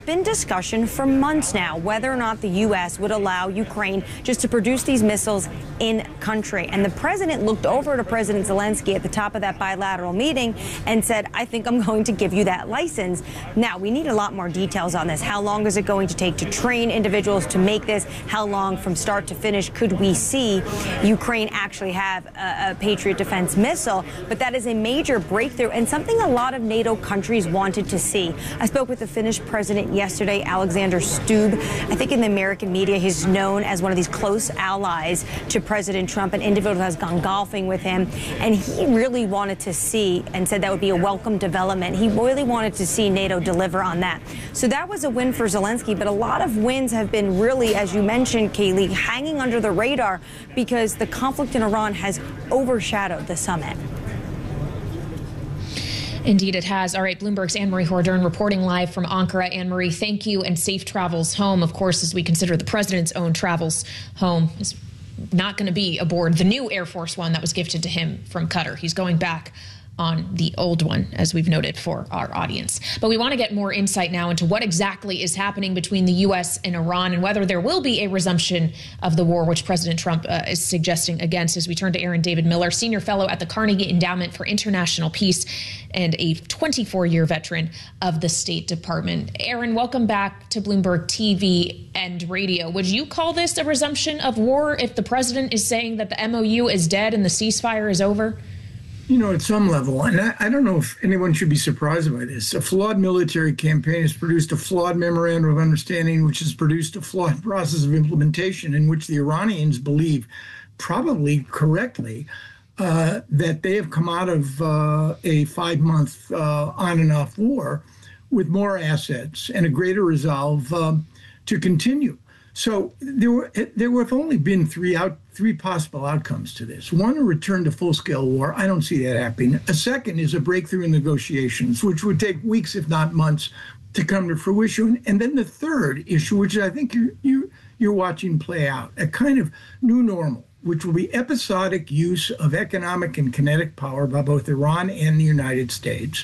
Been discussion for months now whether or not the U.S. would allow Ukraine just to produce these missiles in country. And the president looked over to President Zelensky at the top of that bilateral meeting and said, I think I'm going to give you that license. Now, we need a lot more details on this. How long is it going to take to train individuals to make this? How long from start to finish could we see Ukraine actually have a Patriot defense missile? But that is a major breakthrough and something a lot of NATO countries wanted to see. I spoke with the Finnish president yesterday, Alexander Stubb. I think in the American media, he's known as one of these close allies to President Trump, an individual who has gone golfing with him. And he really wanted to see and said that would be a welcome development. He really wanted to see NATO deliver on that. So that was a win for Zelensky. But a lot of wins have been really, as you mentioned, Kayleigh, hanging under the radar because the conflict in Iran has overshadowed the summit. Indeed, it has. All right, Bloomberg's Anne-Marie Hordern reporting live from Ankara. Anne-Marie, thank you, and safe travels home. Of course, as we consider the president's own travels home, is not going to be aboard the new Air Force One that was gifted to him from Qatar. He's going back on the old one, as we've noted for our audience. But we want to get more insight now into what exactly is happening between the U.S. and Iran and whether there will be a resumption of the war, which President Trump is suggesting against, as we turn to Aaron David Miller, senior fellow at the Carnegie Endowment for International Peace and a 24-year veteran of the State Department. Aaron, welcome back to Bloomberg TV and radio. Would you call this a resumption of war if the president is saying that the MOU is dead and the ceasefire is over? You know, at some level, and I don't know if anyone should be surprised by this, a flawed military campaign has produced a flawed memorandum of understanding, which has produced a flawed process of implementation in which the Iranians believe, probably correctly, that they have come out of a 5-month on and off war with more assets and a greater resolve to continue. So there have only been three possible outcomes to this. One, a return to full-scale war. I don't see that happening. A second is a breakthrough in negotiations, which would take weeks, if not months, to come to fruition. And then the third issue, which I think you're watching play out, a kind of new normal, which will be episodic use of economic and kinetic power by both Iran and the United States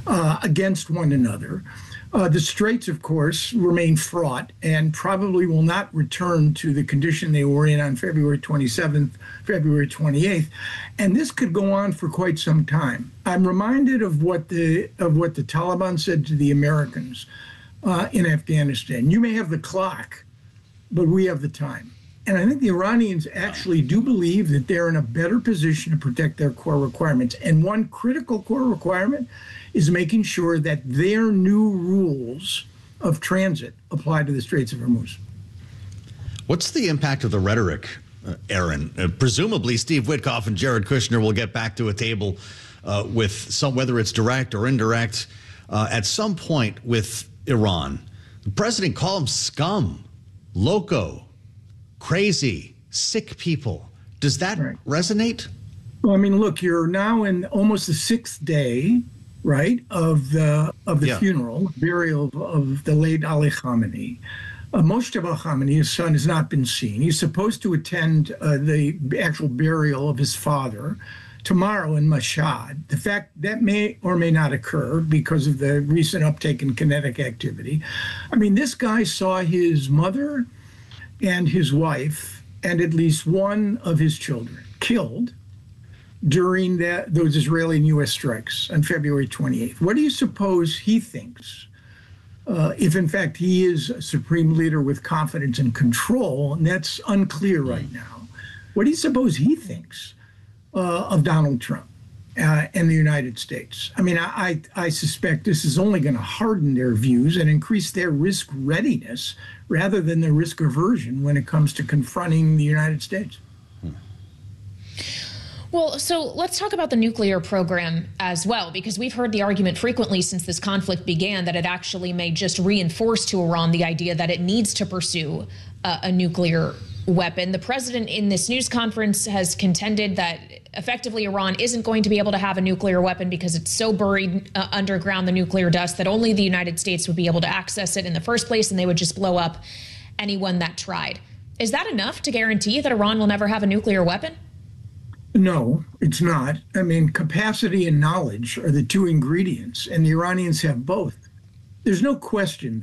against one another. The Straits, of course, remain fraught and probably will not return to the condition they were in on February 27th, February 28th. And this could go on for quite some time. I'm reminded of what the Taliban said to the Americans in Afghanistan. You may have the clock, but we have the time. And I think the Iranians actually do believe that they're in a better position to protect their core requirements. And one critical core requirement is making sure that their new rules of transit apply to the Straits of Hormuz. What's the impact of the rhetoric, Aaron? Presumably, Steve Witkoff and Jared Kushner will get back to a table with some, whether it's direct or indirect, at some point with Iran. The president called them scum, loco, crazy, sick people. Does that resonate? Well, I mean, look, you're now in almost the 6th day, right, of the funeral, burial of the late Ali Khamenei. Mojtaba Khamenei, his son, has not been seen. He's supposed to attend the actual burial of his father tomorrow in Mashhad. The fact that may or may not occur because of the recent uptake in kinetic activity. I mean, this guy saw his mother and his wife and at least one of his children killed during those Israeli and U.S. strikes on February 28th. What do you suppose he thinks, if in fact he is a supreme leader with confidence and control, and that's unclear right now? What do you suppose he thinks of Donald Trump and the United States? I mean, I suspect this is only going to harden their views and increase their risk readiness rather than their risk aversion when it comes to confronting the United States. Well, so let's talk about the nuclear program as well, because we've heard the argument frequently since this conflict began that it actually may just reinforce to Iran the idea that it needs to pursue a nuclear weapon. The president in this news conference has contended that effectively Iran isn't going to be able to have a nuclear weapon because it's so buried underground, the nuclear dust, that only the United States would be able to access it in the first place, and they would just blow up anyone that tried. Is that enough to guarantee that Iran will never have a nuclear weapon? No, it's not. I mean, capacity and knowledge are the two ingredients, and the Iranians have both. There's no question, though,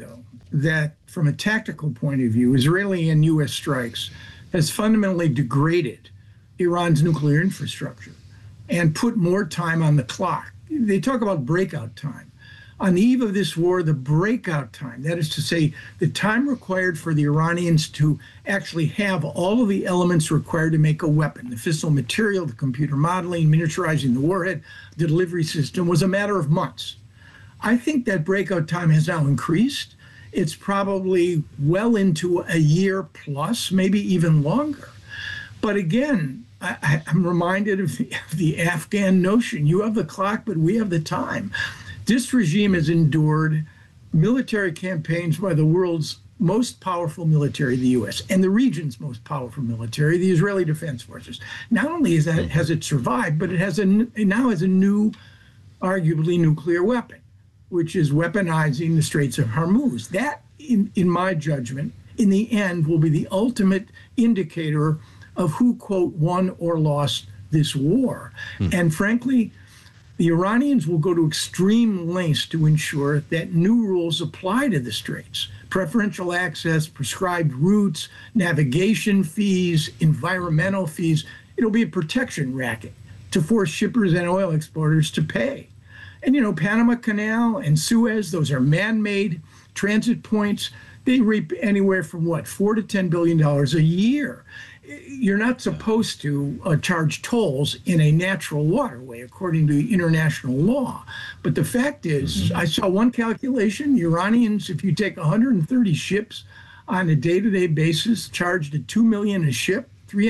that from a tactical point of view, Israeli and U.S. strikes has fundamentally degraded Iran's nuclear infrastructure and put more time on the clock. They talk about breakout time. On the eve of this war, the breakout time, that is to say, the time required for the Iranians to actually have all of the elements required to make a weapon, the fissile material, the computer modeling, miniaturizing the warhead, the delivery system, was a matter of months. I think that breakout time has now increased. It's probably well into a year plus, maybe even longer. But again, I'm reminded of the Afghan notion. You have the clock, but we have the time. This regime has endured military campaigns by the world's most powerful military, the U.S., and the region's most powerful military, the Israeli Defense Forces. Not only has it survived, but it now has a new, arguably nuclear weapon, which is weaponizing the Straits of Hormuz. That, in my judgment, in the end, will be the ultimate indicator of who, quote, won or lost this war. And frankly, the Iranians will go to extreme lengths to ensure that new rules apply to the Straits. Preferential access, prescribed routes, navigation fees, environmental fees. It'll be a protection racket to force shippers and oil exporters to pay. And, you know, Panama Canal and Suez, those are man-made transit points. They reap anywhere from, what, $4 to $10 billion a year. You're not supposed to charge tolls in a natural waterway, according to international law. But the fact is, I saw one calculation, the Iranians, if you take 130 ships on a day-to-day basis, charged at $2 million a ship,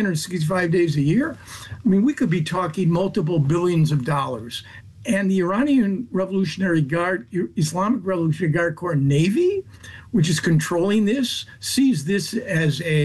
365 days a year, I mean, we could be talking multiple billions of dollars. And the Iranian Revolutionary Guard, Islamic Revolutionary Guard Corps Navy, which is controlling this, sees this as an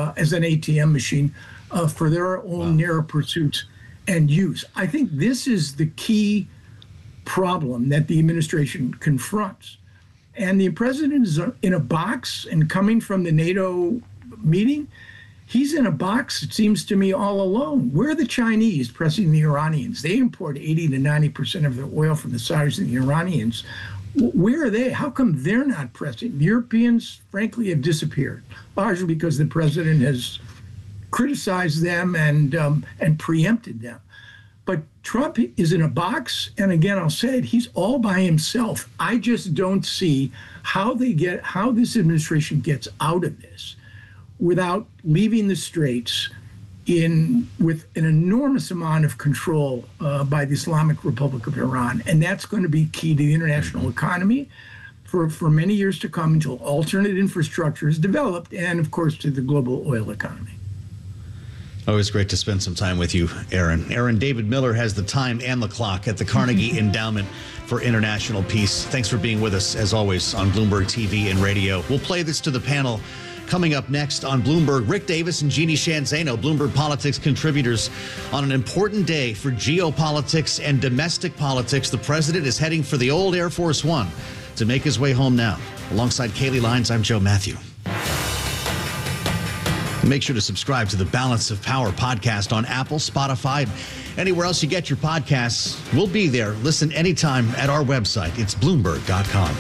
ATM machine for their own narrow pursuits and use. I think this is the key problem that the administration confronts. And the president is in a box, and coming from the NATO meeting, he's in a box, it seems to me, all alone. Where are the Chinese pressing the Iranians? They import 80 to 90% of their oil from the Saudis and the Iranians. Where are they? How come they're not pressing? The Europeans, frankly, have disappeared, largely because the president has criticized them and preempted them. But Trump is in a box, and again, I'll say it, he's all by himself. I just don't see how this administration gets out of this without leaving the Straits with an enormous amount of control by the Islamic Republic of Iran. And that's going to be key to the international economy for many years to come until alternate infrastructure is developed, and of course to the global oil economy. Always great to spend some time with you, Aaron. Aaron, David Miller has the time and the clock at the Carnegie Endowment for International Peace. Thanks for being with us, as always, on Bloomberg TV and radio. We'll play this to the panel. Coming up next on Bloomberg, Rick Davis and Jeannie Sheehan Zaino, Bloomberg Politics contributors. On an important day for geopolitics and domestic politics, the president is heading for the old Air Force One to make his way home now. Alongside Kaylee Lyons, I'm Joe Matthew. Make sure to subscribe to the Balance of Power podcast on Apple, Spotify, anywhere else you get your podcasts. We'll be there. Listen anytime at our website. It's Bloomberg.com.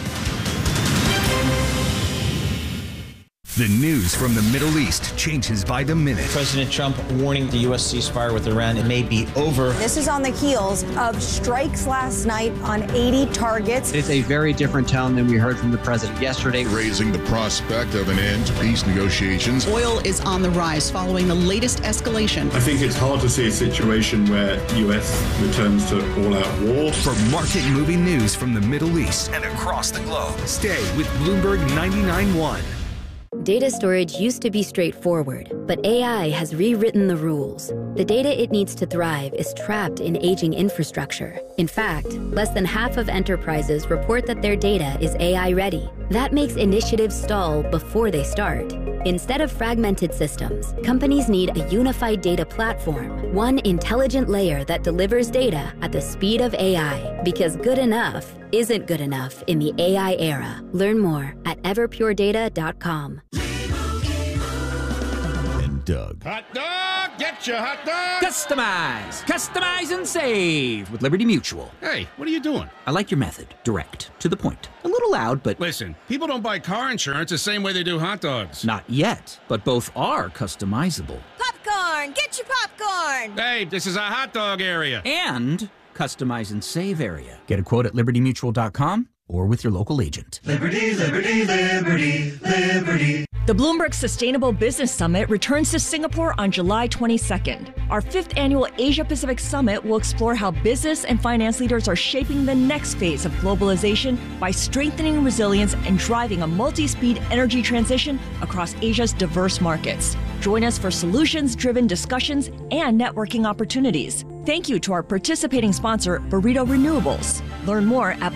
The news from the Middle East changes by the minute. President Trump warning the U.S. ceasefire with Iran, it may be over. This is on the heels of strikes last night on 80 targets. It's a very different tone than we heard from the president yesterday. Raising the prospect of an end to peace negotiations. Oil is on the rise following the latest escalation. I think it's hard to see a situation where U.S. returns to all-out war. For market-moving news from the Middle East and across the globe, stay with Bloomberg 99.1. Data storage used to be straightforward, but AI has rewritten the rules. The data it needs to thrive is trapped in aging infrastructure. In fact, less than half of enterprises report that their data is AI ready. That makes initiatives stall before they start. Instead of fragmented systems, companies need a unified data platform, one intelligent layer that delivers data at the speed of AI, because good enough isn't good enough in the AI era. Learn more at everpuredata.com. And Doug. Hot dog! Get your hot dog! Customize and save with Liberty Mutual. Hey, what are you doing? I like your method. Direct. To the point. A little loud, but... Listen, people don't buy car insurance the same way they do hot dogs. Not yet, but both are customizable. Popcorn! Get your popcorn! Hey, this is a hot dog area. And customize and save area. Get a quote at libertymutual.com or with your local agent. Liberty, liberty, liberty, liberty. The Bloomberg Sustainable Business Summit returns to Singapore on July 22nd. Our 5th annual Asia-Pacific Summit will explore how business and finance leaders are shaping the next phase of globalization by strengthening resilience and driving a multi-speed energy transition across Asia's diverse markets. Join us for solutions-driven discussions and networking opportunities. Thank you to our participating sponsor, Burrito Renewables. Learn more at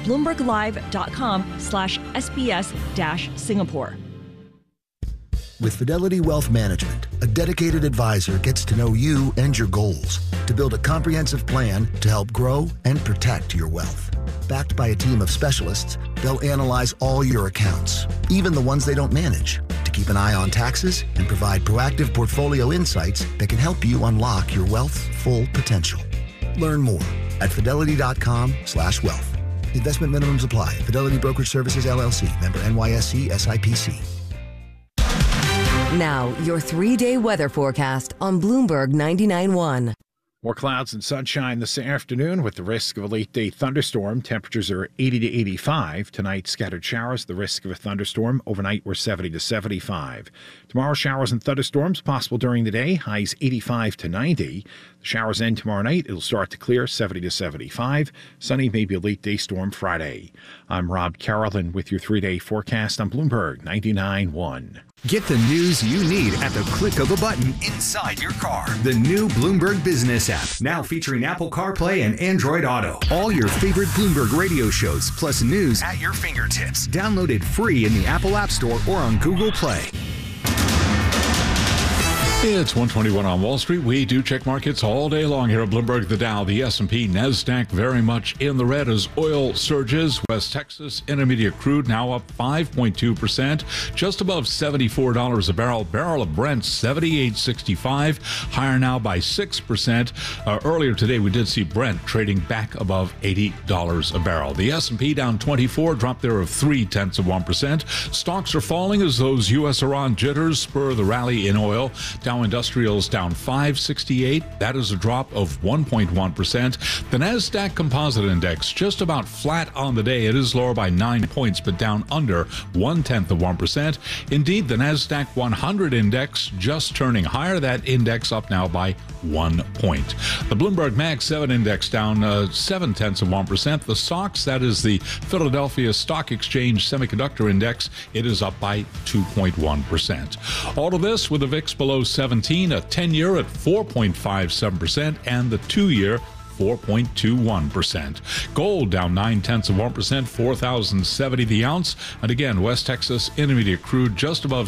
bloomberglive.com/SBS-Singapore. With Fidelity Wealth Management, a dedicated advisor gets to know you and your goals to build a comprehensive plan to help grow and protect your wealth. Backed by a team of specialists, they'll analyze all your accounts, even the ones they don't manage, to keep an eye on taxes and provide proactive portfolio insights that can help you unlock your wealth's full potential. Learn more at fidelity.com/wealth. Investment minimums apply. Fidelity Brokerage Services, LLC. Member NYSE SIPC. Now, your 3-day weather forecast on Bloomberg 99.1. More clouds and sunshine this afternoon with the risk of a late-day thunderstorm. Temperatures are 80 to 85. Tonight, scattered showers, the risk of a thunderstorm. Overnight, we're 70 to 75. Tomorrow, showers and thunderstorms possible during the day. Highs 85 to 90. The showers end tomorrow night. It'll start to clear 70 to 75. Sunny, maybe a late-day storm Friday. I'm Rob Carolyn with your 3-day forecast on Bloomberg 99.1. Get the news you need at the click of a button inside your car. The new Bloomberg Business app, now featuring Apple CarPlay and Android Auto. All your favorite Bloomberg radio shows, plus news at your fingertips. Download it free in the Apple App Store or on Google Play. It's 121 on Wall Street. We do check markets all day long here at Bloomberg. The Dow, the S&P, NASDAQ very much in the red as oil surges. West Texas Intermediate crude now up 5.2%, just above $74 a barrel. Barrel of Brent, $78.65, higher now by 6%. Earlier today, we did see Brent trading back above $80 a barrel. The S&P down 24, drop there of 0.3%. Stocks are falling as those U.S.-Iran jitters spur the rally in oil. Dow Industrials down 568. That is a drop of 1.1%. The NASDAQ Composite Index just about flat on the day. It is lower by 9 points, but down under 0.1%. Indeed, the NASDAQ 100 Index just turning higher. That index up now by 1 point. The Bloomberg Mag 7 Index down 0.7%. The SOX, that is the Philadelphia Stock Exchange Semiconductor Index, it is up by 2.1%. All of this with the VIX below 17, a 10-year at 4.57%, and the 2-year 4.21%. Gold down 0.9%, 4,070 the ounce. And again, West Texas Intermediate crude just above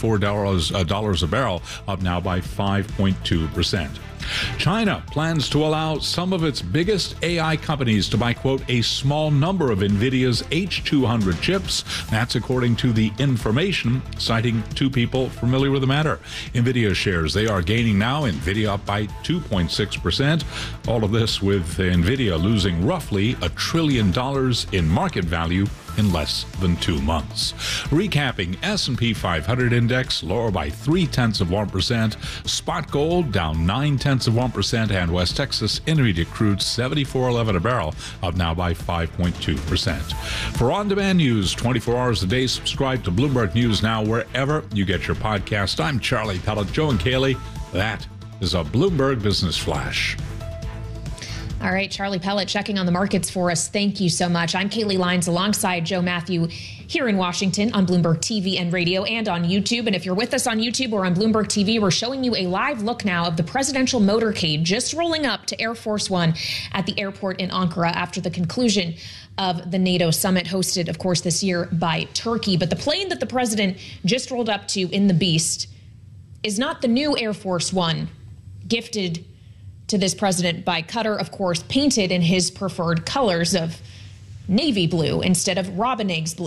$74 a barrel, up now by 5.2%. China plans to allow some of its biggest AI companies to buy, quote, a small number of NVIDIA's H200 chips. That's according to The Information, citing two people familiar with the matter. NVIDIA shares, they are gaining now. NVIDIA up by 2.6%. All of this with NVIDIA losing roughly $1 trillion in market value in less than 2 months. Recapping, S&P 500 index lower by 0.3%. Spot gold down 0.9%, and West Texas Intermediate crude $74.11 a barrel, up now by 5.2%. For on-demand news 24 hours a day, subscribe to Bloomberg News Now wherever you get your podcast. I'm Charlie Pellet, Joe and Kaylee. That is a Bloomberg Business Flash. All right, Charlie Pellet checking on the markets for us. Thank you so much. I'm Kaylee Lyons alongside Joe Matthew here in Washington on Bloomberg TV and radio and on YouTube. And if you're with us on YouTube or on Bloomberg TV, we're showing you a live look now of the presidential motorcade just rolling up to Air Force One at the airport in Ankara after the conclusion of the NATO summit hosted, of course, this year by Turkey. But the plane that the president just rolled up to in the Beast is not the new Air Force One gifted to this president by Qatar, of course, painted in his preferred colors of navy blue instead of robin eggs blue.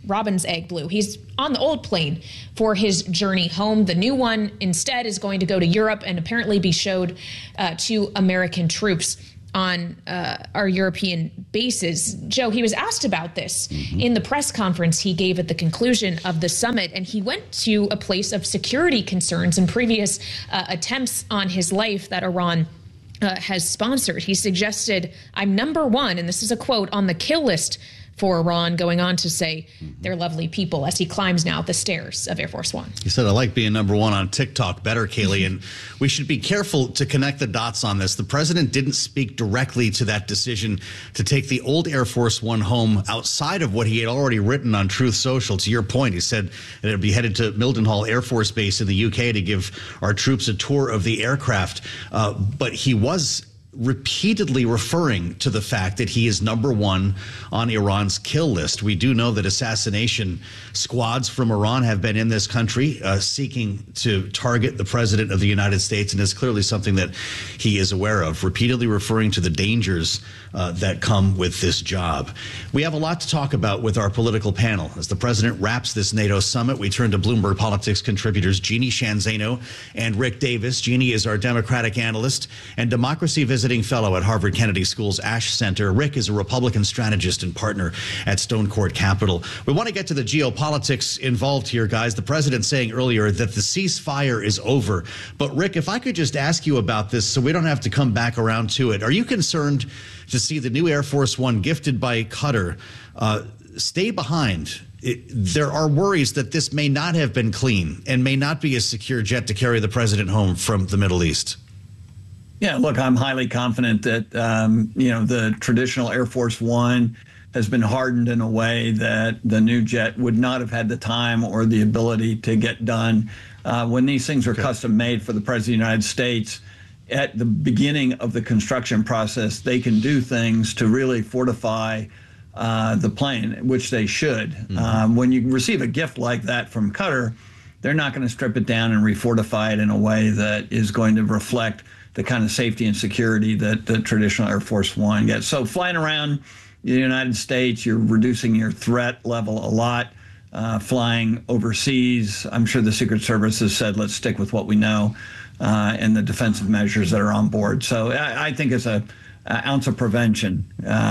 Robin's egg blue. He's on the old plane for his journey home. The new one instead is going to go to Europe and apparently be showed to American troops on our European bases. Joe, he was asked about this in the press conference he gave at the conclusion of the summit, and he went to a place of security concerns and previous attempts on his life that Iran has sponsored. He suggested, "I'm number one," and this is a quote, "on the kill list for Iran," going on to say they're lovely people as he climbs now the stairs of Air Force One. He said, "I like being number one on TikTok better, Kaylee," and we should be careful to connect the dots on this. The president didn't speak directly to that decision to take the old Air Force One home outside of what he had already written on Truth Social. To your point, he said that it would be headed to Mildenhall Air Force Base in the UK to give our troops a tour of the aircraft. But he was repeatedly referring to the fact that he is number one on Iran's kill list. We do know that assassination squads from Iran have been in this country seeking to target the president of the United States, and it's clearly something that he is aware of, repeatedly referring to the dangers that come with this job. We have a lot to talk about with our political panel. As the president wraps this NATO summit, we turn to Bloomberg Politics contributors Jeannie Sheehan Zaino and Rick Davis. Jeannie is our Democratic analyst and democracy visiting fellow at Harvard Kennedy School's Ash Center. Rick is a Republican strategist and partner at Stone Court Capital. We want to get to the geopolitics involved here, guys. The president saying earlier that the ceasefire is over. But Rick, if I could just ask you about this so we don't have to come back around to it. Are you concerned to see the new Air Force One gifted by Qatar stay behind? There are worries that this may not have been clean and may not be a secure jet to carry the president home from the Middle East. Yeah, look, I'm highly confident that, the traditional Air Force One has been hardened in a way that the new jet would not have had the time or the ability to get done. When these things are custom made for the President of the United States, at the beginning of the construction process, they can do things to really fortify the plane, which they should. When you receive a gift like that from Qatar, they're not going to strip it down and refortify it in a way that is going to reflect the kind of safety and security that the traditional Air Force One gets. So flying around the United States, you're reducing your threat level a lot. Flying overseas, I'm sure the Secret Service has said, let's stick with what we know and the defensive measures that are on board. So I think it's an ounce of prevention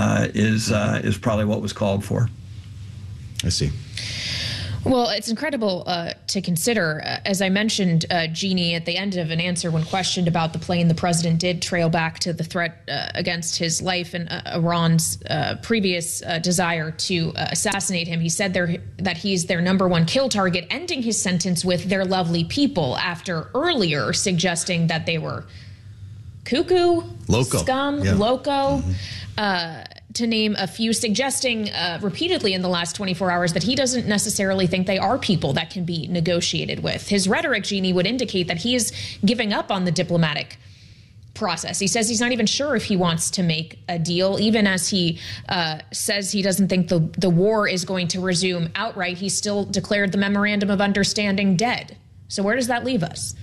is probably what was called for. I see. Well, it's incredible to consider. As I mentioned, Jeannie, at the end of an answer when questioned about the plane, the president did trail back to the threat against his life and Iran's previous desire to assassinate him. He said that he's their number one kill target, ending his sentence with "their lovely people," after earlier suggesting that they were cuckoo, loco, scum, loco. To name a few, suggesting repeatedly in the last 24 hours that he doesn't necessarily think they are people that can be negotiated with. His rhetoric, Jeannie, would indicate that he is giving up on the diplomatic process. He says he's not even sure if he wants to make a deal, even as he says he doesn't think the war is going to resume outright. He still declared the Memorandum of Understanding dead. So where does that leave us?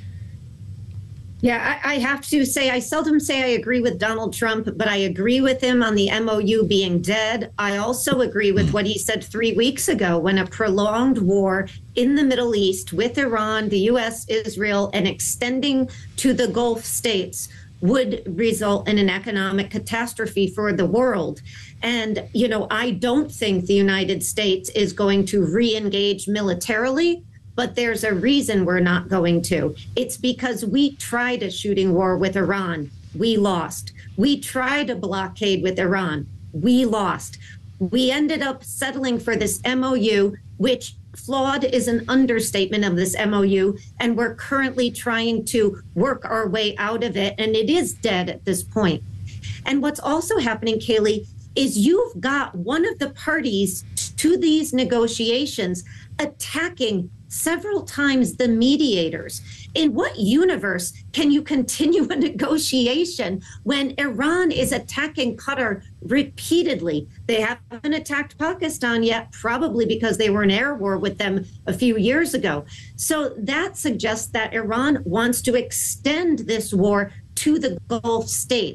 Yeah, I have to say, I seldom say I agree with Donald Trump, but I agree with him on the MOU being dead. I also agree with what he said 3 weeks ago when a prolonged war in the Middle East with Iran, the U.S., Israel, and extending to the Gulf states would result in an economic catastrophe for the world. And, I don't think the United States is going to re-engage militarily. But there's a reason we're not going to. It's because we tried a shooting war with Iran. We lost. We tried a blockade with Iran. We lost. We ended up settling for this MOU, which flawed is an understatement of this MOU. And we're currently trying to work our way out of it. And it is dead at this point. And what's also happening, Kaylee, is you've got one of the parties to these negotiations attacking several times the mediators. In what universe can you continue a negotiation when Iran is attacking Qatar repeatedly? They haven't attacked Pakistan yet, probably because they were in air war with them a few years ago. So that suggests that Iran wants to extend this war to the Gulf states.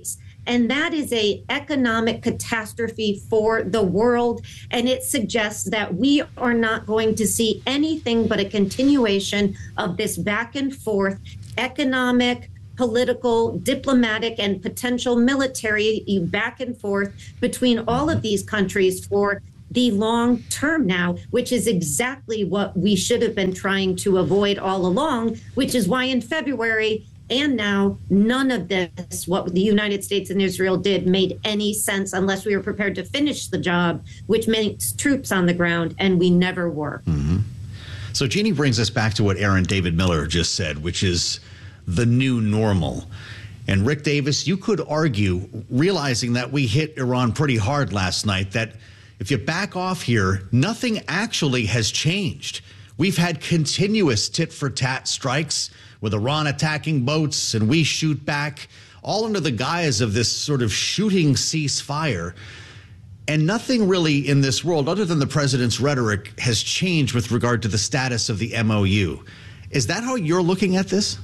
And that is a economic catastrophe for the world. And it suggests that we are not going to see anything but a continuation of this back and forth economic, political, diplomatic, and potential military back and forth between all of these countries for the long term now, which is exactly what we should have been trying to avoid all along, which is why in February and now none of this, what the United States and Israel did, made any sense unless we were prepared to finish the job, which means troops on the ground, and we never were. Mm-hmm. So Jeannie brings us back to what Aaron David Miller just said, which is the new normal. And Rick Davis, you could argue, realizing that we hit Iran pretty hard last night, that if you back off here, nothing actually has changed. We've had continuous tit-for-tat strikes with Iran attacking boats, and we shoot back, all under the guise of this sort of shooting ceasefire. And nothing really in this world, other than the president's rhetoric, has changed with regard to the status of the MOU. Is that how you're looking at this?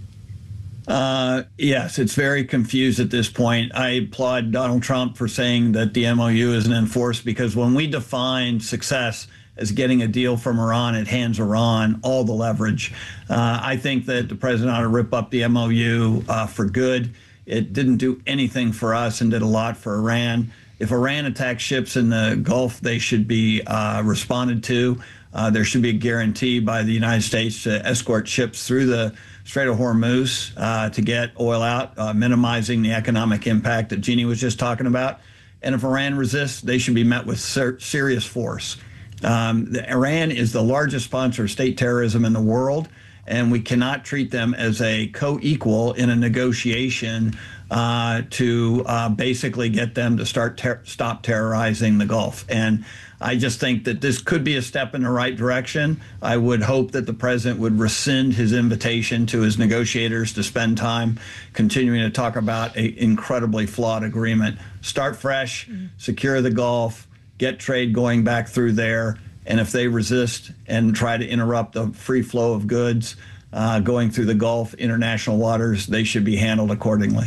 Yes, it's very confused at this point. I applaud Donald Trump for saying that the MOU isn't enforced, because when we define success as getting a deal from Iran, it hands Iran all the leverage. I think that the president ought to rip up the MOU for good. It didn't do anything for us and did a lot for Iran. If Iran attacks ships in the Gulf, they should be responded to. There should be a guarantee by the United States to escort ships through the Strait of Hormuz to get oil out, minimizing the economic impact that Jeannie was just talking about. And if Iran resists, they should be met with serious force. Iran is the largest sponsor of state terrorism in the world, and we cannot treat them as a co-equal in a negotiation to basically get them to stop terrorizing the Gulf. And I just think that this could be a step in the right direction. I would hope that the president would rescind his invitation to his negotiators to spend time continuing to talk about an incredibly flawed agreement. Start fresh, secure the Gulf, get trade going back through there. And if they resist and try to interrupt the free flow of goods going through the Gulf, international waters, they should be handled accordingly.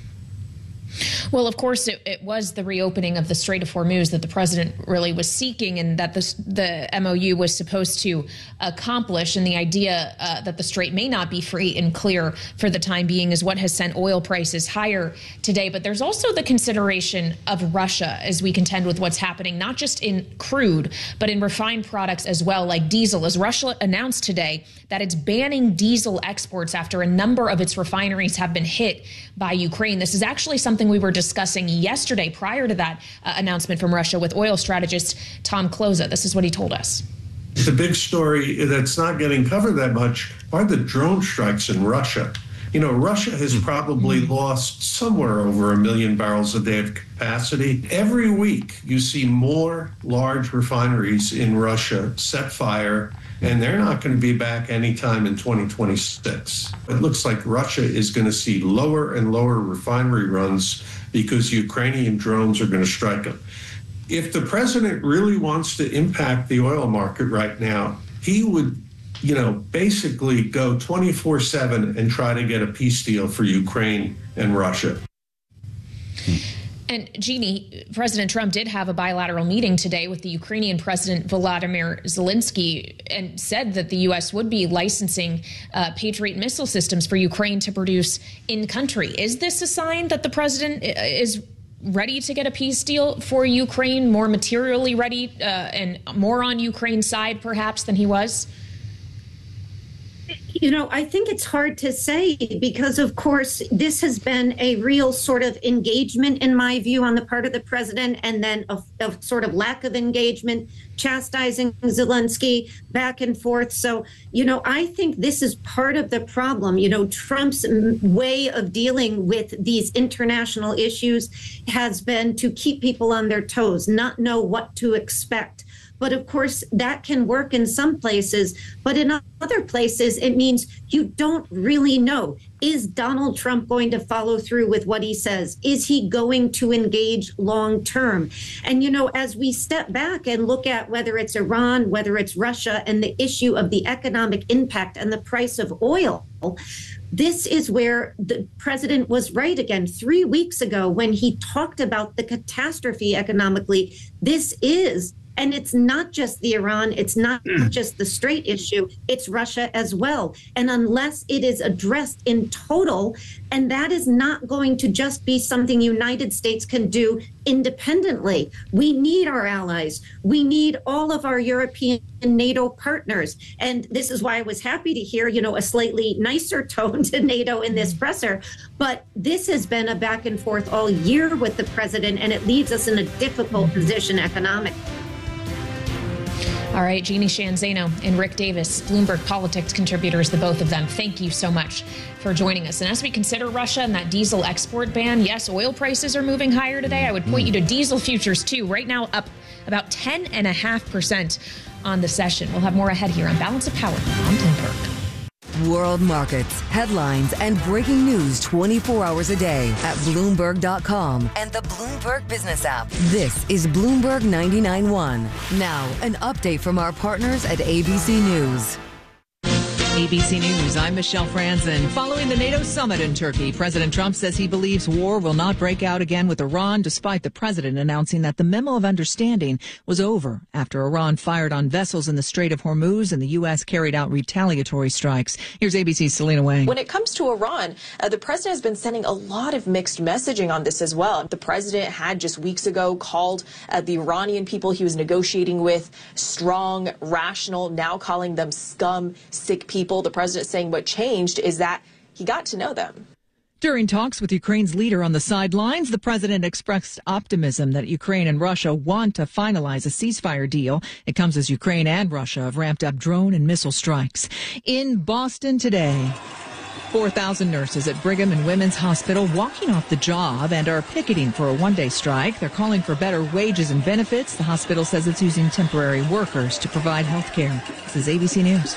Well, of course, it was the reopening of the Strait of Hormuz that the president really was seeking, and that the MOU was supposed to accomplish. And the idea that the strait may not be free and clear for the time being is what has sent oil prices higher today. But there's also the consideration of Russia as we contend with what's happening, not just in crude, but in refined products as well, like diesel, as Russia announced today that it's banning diesel exports after a number of its refineries have been hit by Ukraine. This is actually something we were discussing yesterday prior to that announcement from Russia with oil strategist Tom Kloza. This is what he told us. The big story that's not getting covered that much are the drone strikes in Russia. You know, Russia has probably lost somewhere over 1 million barrels a day of capacity. Every week you see more large refineries in Russia set fire, and they're not going to be back anytime in 2026. It looks like Russia is going to see lower and lower refinery runs because Ukrainian drones are going to strike them. If the president really wants to impact the oil market right now, he would, basically go 24/7 and try to get a peace deal for Ukraine and Russia. And Jeannie, President Trump did have a bilateral meeting today with the Ukrainian President Volodymyr Zelensky and said that the U.S. would be licensing Patriot missile systems for Ukraine to produce in country. Is this a sign that the president is ready to get a peace deal for Ukraine, more materially ready and more on Ukraine's side perhaps than he was? I think it's hard to say because, of course, this has been a real sort of engagement, in my view, on the part of the president, and then a sort of lack of engagement, chastising Zelensky back and forth. So, I think this is part of the problem. Trump's way of dealing with these international issues has been to keep people on their toes, not know what to expect. But of course, that can work in some places, but in other places, it means you don't really know. Is Donald Trump going to follow through with what he says? Is he going to engage long term? And, as we step back and look at whether it's Iran, whether it's Russia, and the issue of the economic impact and the price of oil, this is where the president was right again 3 weeks ago when he talked about the catastrophe economically. This is, and it's not just the Iran, it's not just the Strait issue, it's Russia as well. And unless it is addressed in total, and that is not going to just be something the United States can do independently. We need our allies. We need all of our European and NATO partners. And this is why I was happy to hear, a slightly nicer tone to NATO in this presser. But this has been a back and forth all year with the president, and it leaves us in a difficult position economically. All right, Jeannie Sheehan Zaino and Rick Davis, Bloomberg Politics contributors, the both of them. Thank you so much for joining us. And as we consider Russia and that diesel export ban, yes, oil prices are moving higher today. I would point you to diesel futures, too. Right now, up about 10.5% on the session. We'll have more ahead here on Balance of Power on Bloomberg. World markets, headlines, and breaking news 24 hours a day at Bloomberg.com and the Bloomberg Business app. This is Bloomberg 99.1. Now, an update from our partners at ABC News. ABC News, I'm Michelle Franzen. Following the NATO summit in Turkey, President Trump says he believes war will not break out again with Iran, despite the president announcing that the memo of understanding was over after Iran fired on vessels in the Strait of Hormuz and the U.S. carried out retaliatory strikes. Here's ABC's Selena Wang. When it comes to Iran, the president has been sending a lot of mixed messaging on this as well. The president had just weeks ago called the Iranian people he was negotiating with strong, rational, now calling them scum, sick people. The president saying what changed is that he got to know them. During talks with Ukraine's leader on the sidelines, the president expressed optimism that Ukraine and Russia want to finalize a ceasefire deal. It comes as Ukraine and Russia have ramped up drone and missile strikes. In Boston today, 4,000 nurses at Brigham and Women's Hospital walking off the job and are picketing for a one-day strike. They're calling for better wages and benefits. The hospital says it's using temporary workers to provide health care. This is ABC News.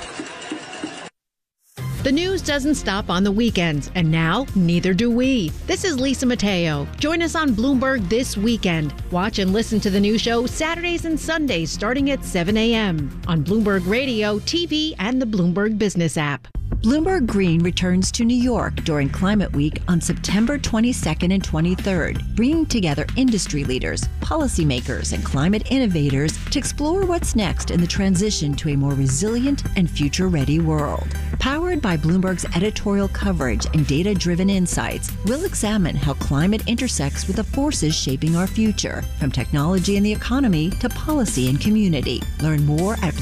The news doesn't stop on the weekends, and now neither do we. This is Lisa Mateo. Join us on Bloomberg this weekend. Watch and listen to the new show Saturdays and Sundays starting at 7 a.m. on Bloomberg Radio, TV, and the Bloomberg Business app. Bloomberg Green returns to New York during Climate Week on September 22nd and 23rd, bringing together industry leaders, policymakers, and climate innovators to explore what's next in the transition to a more resilient and future-ready world. Powered by Bloomberg's editorial coverage and data-driven insights, we'll examine how climate intersects with the forces shaping our future, from technology and the economy to policy and community. Learn more at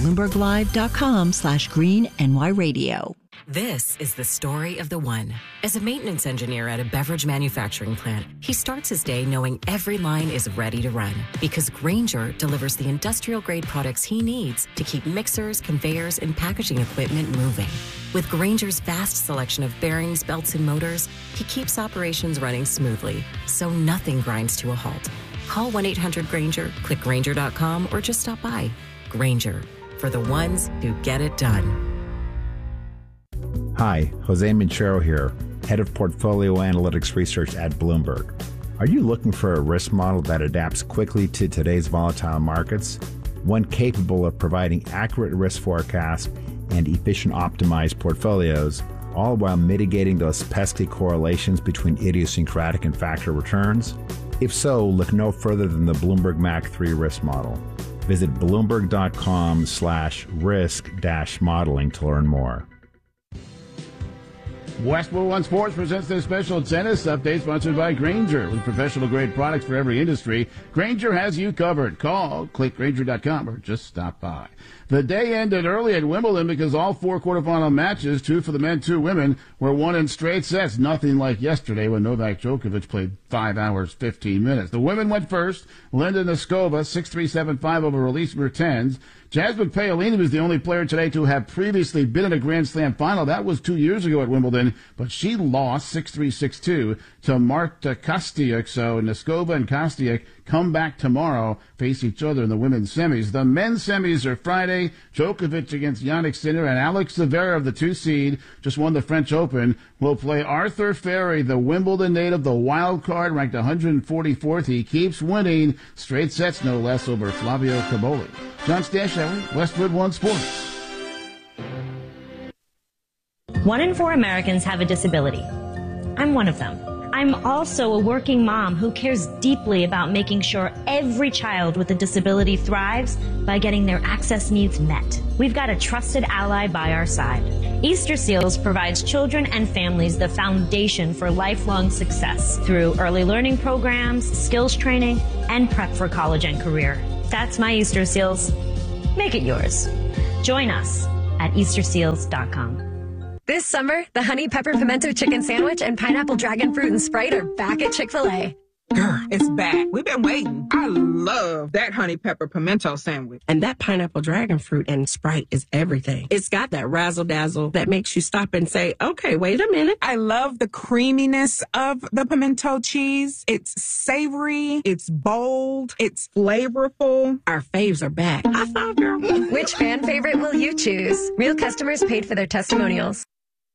BloombergLive.com/green-NY-radio. This is the story of the one. As a maintenance engineer at a beverage manufacturing plant, he starts his day knowing every line is ready to run because Grainger delivers the industrial-grade products he needs to keep mixers, conveyors, and packaging equipment moving. With Grainger's vast selection of bearings, belts, and motors, he keeps operations running smoothly, so nothing grinds to a halt. Call 1-800-GRAINGER, click Grainger.com, or just stop by. Grainger, for the ones who get it done. Hi, Jose Minchero here, Head of Portfolio Analytics Research at Bloomberg. Are you looking for a risk model that adapts quickly to today's volatile markets? One capable of providing accurate risk forecasts and efficient optimized portfolios, all while mitigating those pesky correlations between idiosyncratic and factor returns? If so, look no further than the Bloomberg Mac 3 risk model. Visit Bloomberg.com/risk-modeling to learn more. Westwood One Sports presents their special tennis update sponsored by Grainger. With professional-grade products for every industry, Grainger has you covered. Call, click Grainger.com, or just stop by. The day ended early at Wimbledon because all four quarterfinal matches, 2 for the men, 2 women, were won in straight sets. Nothing like yesterday when Novak Djokovic played 5 hours, 15 minutes. The women went first. Linda Noskova, 6-3, 7-5 over Elise Mertens. Jasmine Paolini was the only player today to have previously been in a Grand Slam final. That was 2 years ago at Wimbledon, but she lost 6-3, 6-2 to Marta Kostyuk. So Neskova and Kostyuk come back tomorrow, face each other in the women's semis. The men's semis are Friday. Djokovic against Jannik Sinner, and Alex Zverev, the 2 seed, just won the French Open, will play Arthur Ferry, the Wimbledon native, the wild card, ranked 144th. He keeps winning straight sets, no less, over Flavio Caboli. John Stashower, Westwood One Sports. 1 in 4 Americans have a disability. I'm one of them. I'm also a working mom who cares deeply about making sure every child with a disability thrives by getting their access needs met. We've got a trusted ally by our side. Easter Seals provides children and families the foundation for lifelong success through early learning programs, skills training, and prep for college and career. That's my Easter Seals. Make it yours. Join us at EasterSeals.com. This summer, the Honey Pepper Pimento Chicken Sandwich and Pineapple Dragon Fruit and Sprite are back at Chick-fil-A. Girl, it's back. We've been waiting. I love that Honey Pepper Pimento Sandwich. And that Pineapple Dragon Fruit and Sprite is everything. It's got that razzle-dazzle that makes you stop and say, okay, wait a minute. I love the creaminess of the pimento cheese. It's savory. It's bold. It's flavorful. Our faves are back. I thought, girl. Which fan favorite will you choose? Real customers paid for their testimonials.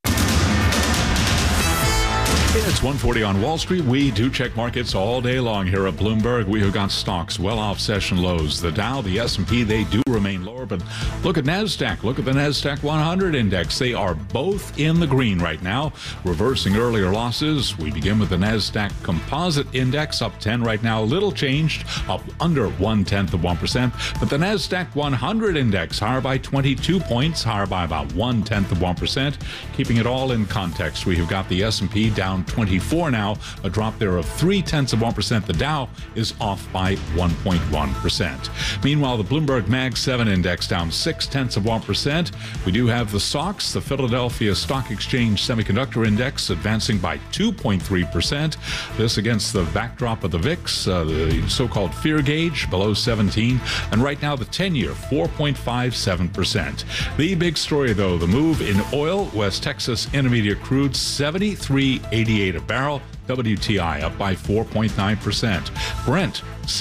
It's 1:40 on Wall Street. We do check markets all day long here at Bloomberg. We have got stocks well off session lows. The Dow, the S&P, they do remain lower, but look at NASDAQ. Look at the NASDAQ 100 index. They are both in the green right now, reversing earlier losses. We begin with the NASDAQ Composite Index, up 10 right now, little changed, up under 0.1%. But the NASDAQ 100 index higher by 22 points, higher by about 0.1%. Keeping it all in context, we have got the S&P down 24 now, a drop there of 0.3%. The Dow is off by 1.1%. Meanwhile, the Bloomberg Mag 7 index down 0.6%. We do have the SOX, the Philadelphia Stock Exchange Semiconductor Index, advancing by 2.3%. This against the backdrop of the VIX, the so-called fear gauge, below 17. And right now, the 10-year, 4.57%. The big story, though, the move in oil, West Texas Intermediate crude, 73.88 a barrel. WTI up by 4.9%. Brent,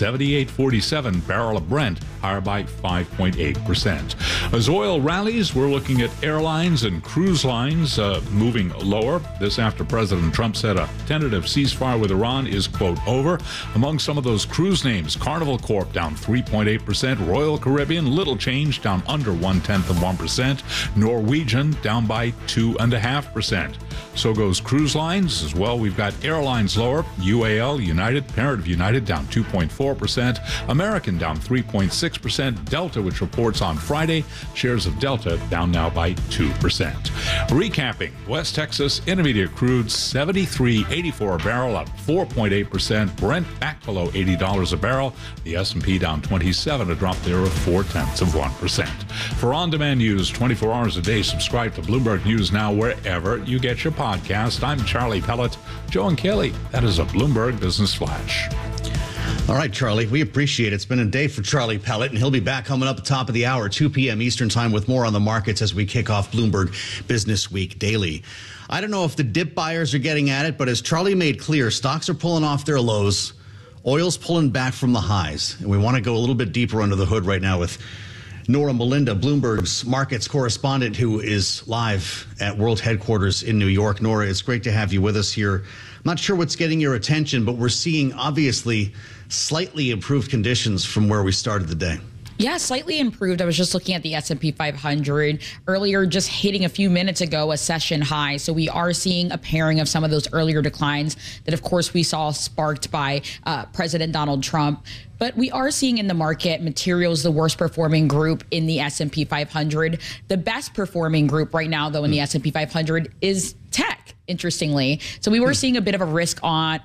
78.47 barrel of Brent, higher by 5.8%. As oil rallies, we're looking at airlines and cruise lines moving lower. This after President Trump said a tentative ceasefire with Iran is, quote, over. Among some of those cruise names, Carnival Corp down 3.8%. Royal Caribbean, little change, down under 0.1%. Norwegian down by 2.5%. So goes cruise lines as well. We've got airlines lower. UAL, United, parent of United, down 2.4%. American down 3.6%. Delta, which reports on Friday, shares of Delta down now by 2%. Recapping, West Texas Intermediate crude, 73.84 a barrel, up 4.8%. Brent back below $80 a barrel. The S&P down 27, a drop there of 0.4%. For on-demand news 24 hours a day, subscribe to Bloomberg News Now wherever you get your podcast. I'm Charlie Pellet. Joe and Kelly, that is a Bloomberg Business Flash. All right, Charlie, we appreciate it. It's been a day for Charlie Pellet, and he'll be back coming up at the top of the hour, 2 p.m. Eastern Time, with more on the markets as we kick off Bloomberg Business Week Daily. I don't know if the dip buyers are getting at it, but as Charlie made clear, stocks are pulling off their lows. Oil's pulling back from the highs, and we want to go a little bit deeper under the hood right now with Nora Melinda, Bloomberg's markets correspondent, who is live at World Headquarters in New York. Nora, it's great to have you with us here. I'm not sure what's getting your attention, but we're seeing obviously slightly improved conditions from where we started the day. Yeah, slightly improved. I was just looking at the S&P 500 earlier, just hitting a few minutes ago a session high. So we are seeing a pairing of some of those earlier declines that, of course, we saw sparked by President Donald Trump. But we are seeing in the market materials the worst performing group in the S&P 500. The best performing group right now, though, in the S&P 500 is tech, interestingly. So we were seeing a bit of a risk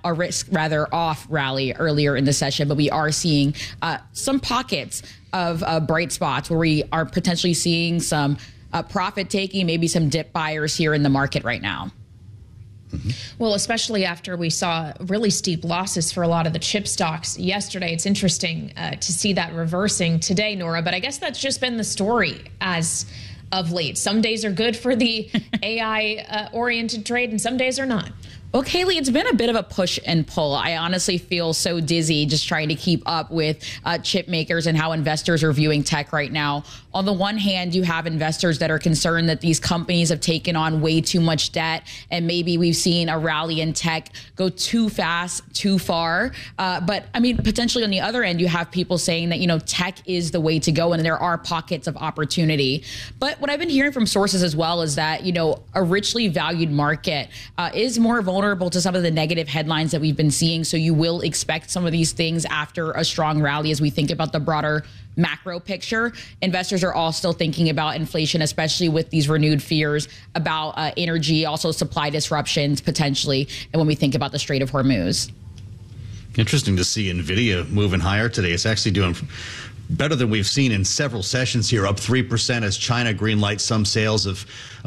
off rally earlier in the session, but we are seeing some pockets of bright spots where we are potentially seeing some profit taking, maybe some dip buyers here in the market right now. Well, especially after we saw really steep losses for a lot of the chip stocks yesterday. It's interesting to see that reversing today, Nora, but I guess that's just been the story as of late. Some days are good for the AI-oriented trade and some days are not. Well, Kaylee, it's been a bit of a push and pull. I honestly feel so dizzy just trying to keep up with chip makers and how investors are viewing tech right now. On the one hand, you have investors that are concerned that these companies have taken on way too much debt, and maybe we've seen a rally in tech go too fast, too far. But I mean, potentially on the other end, you have people saying that, tech is the way to go and there are pockets of opportunity. But what I've been hearing from sources as well is that, a richly valued market is more vulnerable to some of the negative headlines that we've been seeing. So you will expect some of these things after a strong rally as we think about the broader macro picture. Investors are all still thinking about inflation, especially with these renewed fears about energy, also supply disruptions potentially, and when we think about the Strait of Hormuz. Interesting to see NVIDIA moving higher today. It's actually doing better than we've seen in several sessions here, up 3% as China greenlights some sales of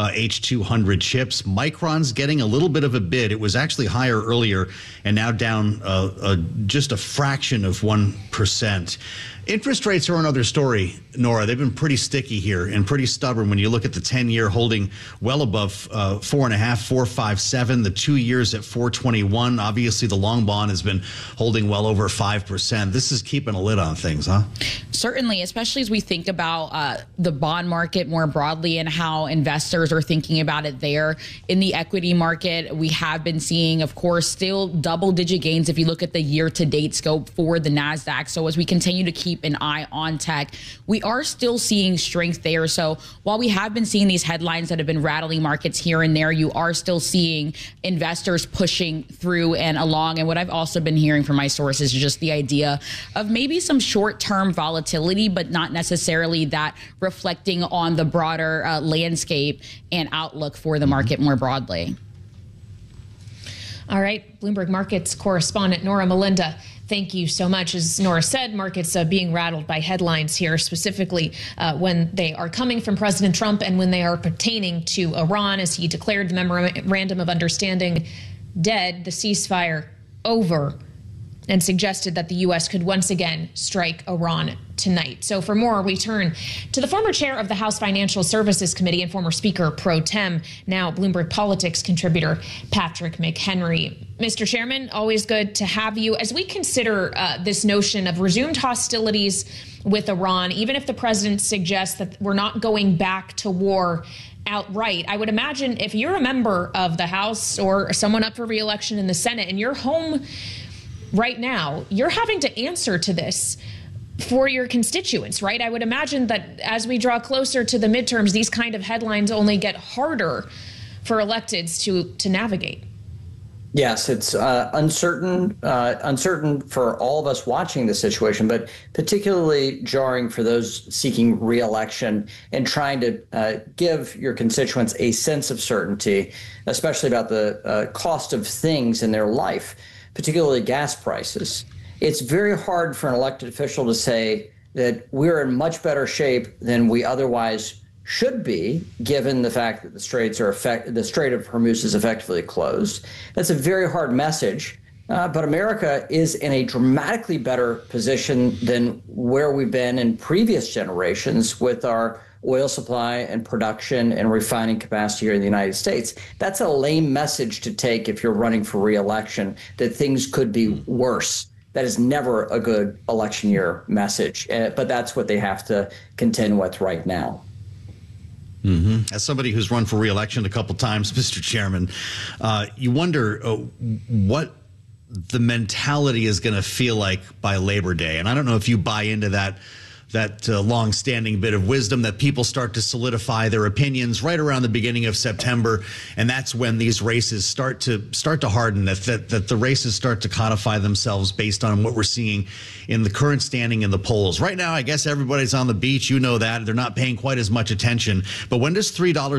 H200 chips. Micron's getting a little bit of a bid. It was actually higher earlier and now down just a fraction of 1%. Interest rates are another story, Nora. They've been pretty sticky here and pretty stubborn when you look at the 10-year holding well above 4.5, 4.57, the 2 years at 421. Obviously, the long bond has been holding well over 5%. This is keeping a lid on things, huh? Certainly, especially as we think about the bond market more broadly and how investors are thinking about it there. In the equity market, we have been seeing, of course, still double-digit gains if you look at the year-to-date scope for the NASDAQ. So as we continue to keep an eye on tech, we are still seeing strength there. So while we have been seeing these headlines that have been rattling markets here and there, you are still seeing investors pushing through and along. And what I've also been hearing from my sources is just the idea of maybe some short-term volatility, but not necessarily that reflecting on the broader landscape and outlook for the market more broadly. All right, Bloomberg Markets correspondent Nora Melinda, thank you so much. As Nora said, markets being rattled by headlines here, specifically when they are coming from President Trump and when they are pertaining to Iran, as he declared the memorandum of understanding dead, the ceasefire over, and suggested that the U.S. could once again strike Iran tonight. So for more, we turn to the former chair of the House Financial Services Committee and former Speaker pro tem, now Bloomberg Politics contributor, Patrick McHenry. Mr. Chairman, always good to have you. As we consider this notion of resumed hostilities with Iran, even if the president suggests that we're not going back to war outright, I would imagine if you're a member of the House or someone up for re-election in the Senate and you're home right now, you're having to answer to this for your constituents, right? I would imagine that as we draw closer to the midterms, these kind of headlines only get harder for electeds to navigate. Yes, it's uncertain for all of us watching the situation, but particularly jarring for those seeking re-election and trying to give your constituents a sense of certainty, especially about the cost of things in their life, particularly gas prices. It's very hard for an elected official to say that we're in much better shape than we otherwise should be, given the fact that the Strait of Hormuz is effectively closed. That's a very hard message, but America is in a dramatically better position than where we've been in previous generations with our oil supply and production and refining capacity here in the United States. That's a lame message to take if you're running for re-election, that things could be worse. That is never a good election year message, but that's what they have to contend with right now. Mm-hmm. As somebody who's run for re-election a couple times, Mr. Chairman, you wonder what the mentality is going to feel like by Labor Day. And I don't know if you buy into that long-standing bit of wisdom that people start to solidify their opinions right around the beginning of September, and that's when these races start to harden, that the races start to codify themselves based on what we're seeing in the current standing in the polls. Right now, I guess everybody's on the beach. You know that. They're not paying quite as much attention. But when does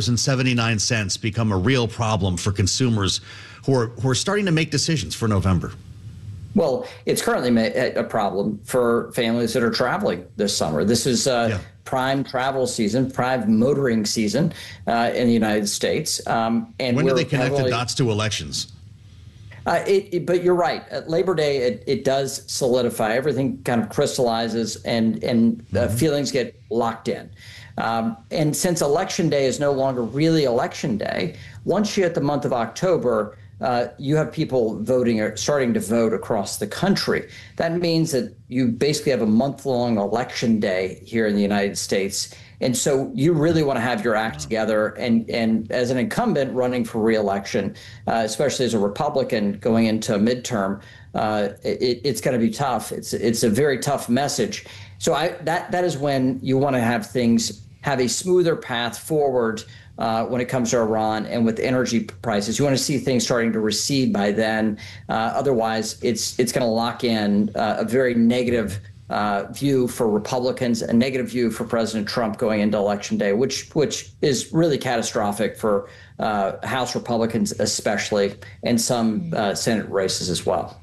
$3.79 become a real problem for consumers who are starting to make decisions for November? Well, it's currently a problem for families that are traveling this summer. This is prime travel season, prime motoring season in the United States. And when do they connect the dots to elections? But you're right. At Labor Day, it does solidify. Everything kind of crystallizes, and feelings get locked in. And since Election Day is no longer really Election Day, once you hit the month of October, you have people voting or starting to vote across the country. That means that you basically have a month-long Election Day here in the United States. And so you really want to have your act together. And as an incumbent running for re-election, especially as a Republican going into a midterm, it's going to be tough. It's a very tough message. So that is when you want to have things have a smoother path forward when it comes to Iran and with energy prices. You want to see things starting to recede by then. Otherwise, it's going to lock in a very negative view for Republicans, a negative view for President Trump going into Election Day, which is really catastrophic for House Republicans especially, and some Senate races as well.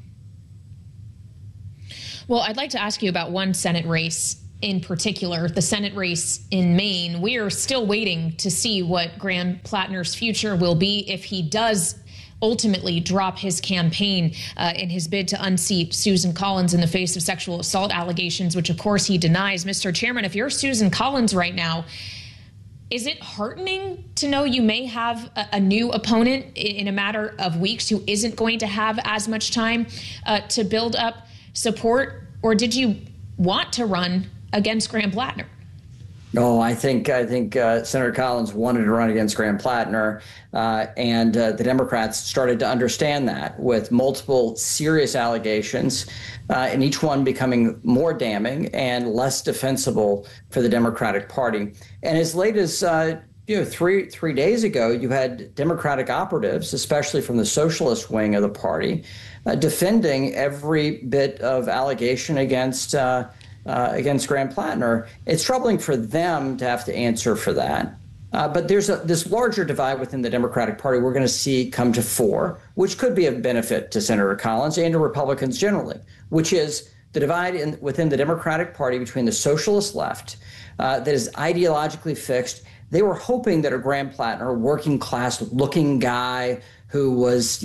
Well, I'd like to ask you about one Senate race in particular, the Senate race in Maine. We are still waiting to see what Graham Plattner's future will be if he does ultimately drop his campaign in his bid to unseat Susan Collins in the face of sexual assault allegations, which of course he denies. Mr. Chairman, if you're Susan Collins right now, is it heartening to know you may have a new opponent in a matter of weeks who isn't going to have as much time to build up support? Or did you want to run against Graham Plattner? No, I think Senator Collins wanted to run against Graham Plattner, and the Democrats started to understand that with multiple serious allegations, and each one becoming more damning and less defensible for the Democratic Party. And as late as three days ago, you had Democratic operatives, especially from the socialist wing of the party, defending every bit of allegation against Graham Plattner. It's troubling for them to have to answer for that. But there's this larger divide within the Democratic Party we're going to see come to fore, which could be of benefit to Senator Collins and to Republicans generally, which is the divide within the Democratic Party between the socialist left that is ideologically fixed. They were hoping that a Graham Plattner, working class looking guy who was,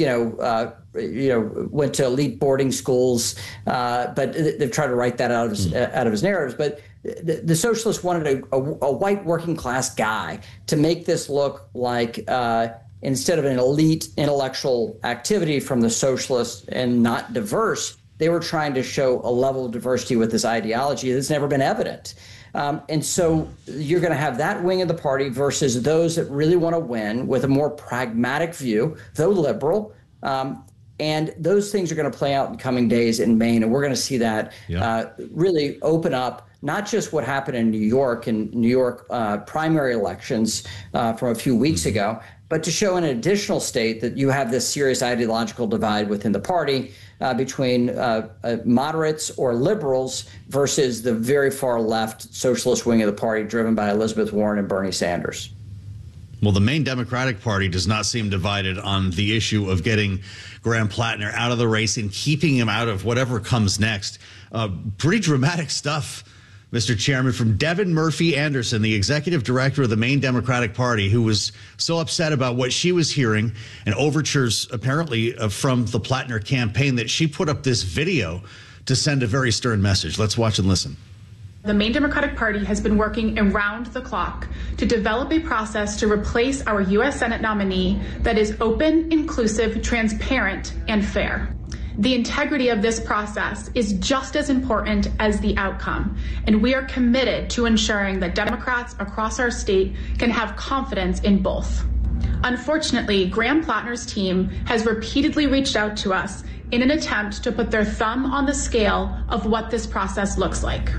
went to elite boarding schools, but they've tried to write that out of his narratives. But the socialists wanted a white working class guy to make this look like instead of an elite intellectual activity from the socialists and not diverse, they were trying to show a level of diversity with this ideology that's never been evident. And so you're going to have that wing of the party versus those that really want to win with a more pragmatic view, though liberal. And those things are going to play out in coming days in Maine. And we're going to see that really open up not just what happened in New York primary elections from a few weeks ago, but to show in an additional state that you have this serious ideological divide within the party between moderates or liberals versus the very far left socialist wing of the party driven by Elizabeth Warren and Bernie Sanders. Well, the Maine Democratic Party does not seem divided on the issue of getting Graham Plattner out of the race and keeping him out of whatever comes next. Pretty dramatic stuff, Mr. Chairman, from Devin Murphy Anderson, the executive director of the Maine Democratic Party, who was so upset about what she was hearing and overtures apparently from the Plattner campaign that she put up this video to send a very stern message. Let's watch and listen. The Maine Democratic Party has been working around the clock to develop a process to replace our U.S. Senate nominee that is open, inclusive, transparent, and fair. The integrity of this process is just as important as the outcome, and we are committed to ensuring that Democrats across our state can have confidence in both. Unfortunately, Graham Plattner's team has repeatedly reached out to us in an attempt to put their thumb on the scale of what this process looks like.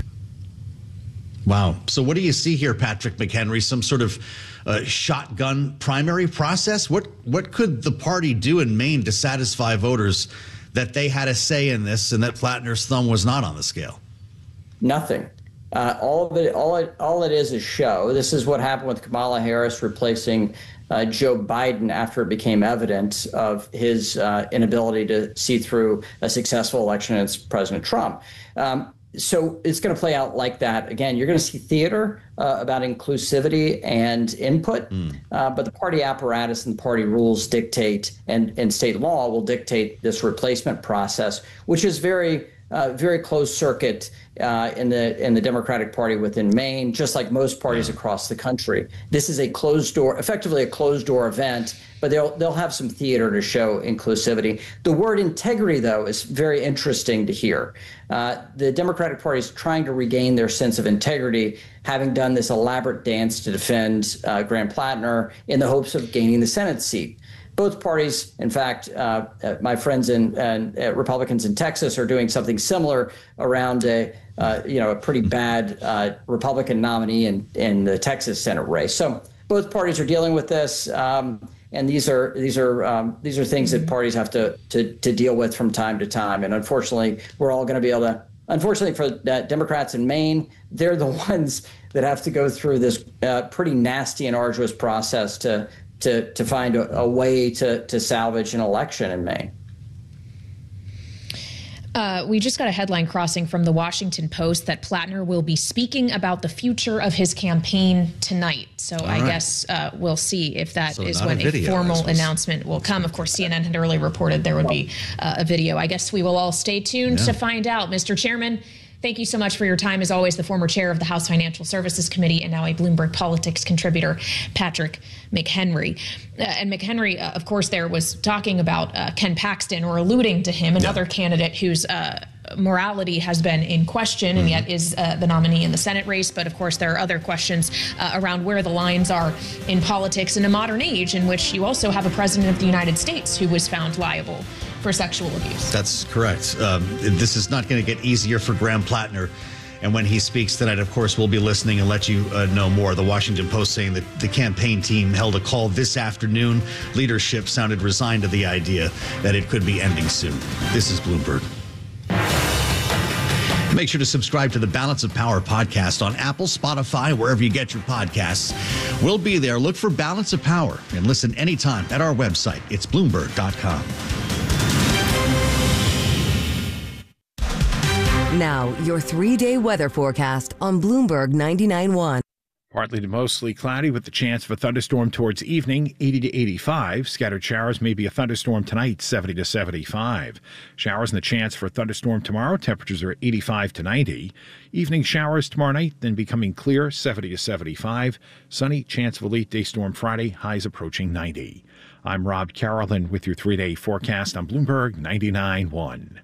Wow. So what do you see here, Patrick McHenry? Some sort of shotgun primary process? What could the party do in Maine to satisfy voters that they had a say in this and that Plattner's thumb was not on the scale? Nothing. All it is show. This is what happened with Kamala Harris replacing Joe Biden after it became evident of his inability to see through a successful election against President Trump. So it's going to play out like that. Again, you're going to see theater about inclusivity and input, but the party apparatus and the party rules dictate, and state law will dictate this replacement process, which is very closed circuit in the Democratic Party within Maine, just like most parties across the country. This is a closed door, effectively a closed door event, but they'll have some theater to show inclusivity. The word integrity, though, is very interesting to hear. The Democratic Party is trying to regain their sense of integrity, having done this elaborate dance to defend Graham Plattner in the hopes of gaining the Senate seat. Both parties, in fact, my friends and Republicans in Texas are doing something similar around a pretty bad Republican nominee in the Texas Senate race. So both parties are dealing with this, and these are things that parties have to deal with from time to time. And unfortunately, we're all going to be able to. Unfortunately for Democrats in Maine, they're the ones that have to go through this pretty nasty and arduous process to find a way to salvage an election in Maine. We just got a headline crossing from the Washington Post that Plattner will be speaking about the future of his campaign tonight. So I guess we'll see if that is when a formal announcement will come. Of course, CNN had earlier reported there would be a video. I guess we will all stay tuned to find out. Mr. Chairman, thank you so much for your time. As always, the former chair of the House Financial Services Committee and now a Bloomberg Politics contributor, Patrick McHenry. And McHenry, of course, there was talking about Ken Paxton, or alluding to him, another candidate whose morality has been in question and yet is the nominee in the Senate race. But of course, there are other questions around where the lines are in politics in a modern age in which you also have a president of the United States who was found liable for sexual abuse. That's correct. This is not going to get easier for Graham Plattner. And when he speaks tonight, of course, we'll be listening and let you know more. The Washington Post saying that the campaign team held a call this afternoon. Leadership sounded resigned to the idea that it could be ending soon. This is Bloomberg. Make sure to subscribe to the Balance of Power podcast on Apple, Spotify, wherever you get your podcasts. We'll be there. Look for Balance of Power and listen anytime at our website. It's Bloomberg.com. Now, your 3-day weather forecast on Bloomberg 99.1. Partly to mostly cloudy with the chance of a thunderstorm towards evening, 80 to 85. Scattered showers, maybe a thunderstorm tonight, 70 to 75. Showers and the chance for a thunderstorm tomorrow. Temperatures are 85 to 90. Evening showers tomorrow night, then becoming clear, 70 to 75. Sunny, chance of a late day storm Friday, highs approaching 90. I'm Rob Carolyn with your 3-day forecast on Bloomberg 99.1.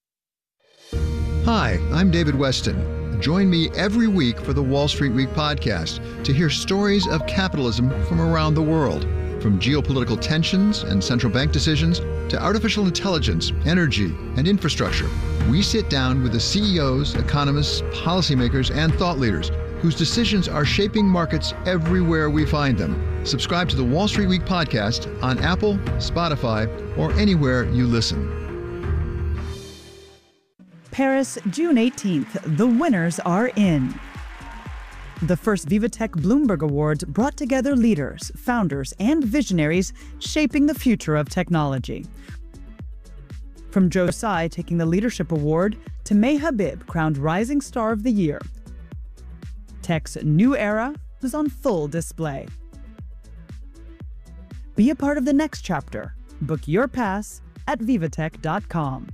Hi, I'm David Weston. Join me every week for the Wall Street Week podcast to hear stories of capitalism from around the world. From geopolitical tensions and central bank decisions to artificial intelligence, energy, and infrastructure, we sit down with the CEOs, economists, policymakers, and thought leaders whose decisions are shaping markets everywhere we find them. Subscribe to the Wall Street Week podcast on Apple, Spotify, or anywhere you listen. Paris, June 18th. The winners are in. The first VivaTech Bloomberg Awards brought together leaders, founders, and visionaries shaping the future of technology. From Joe Tsai taking the Leadership Award to May Habib crowned Rising Star of the Year, tech's new era was on full display. Be a part of the next chapter. Book your pass at vivatech.com.